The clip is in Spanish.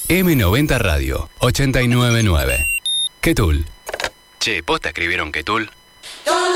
M90 Radio 899. ¿Qué Tul? Che, ¿posta escribieron qué Tul?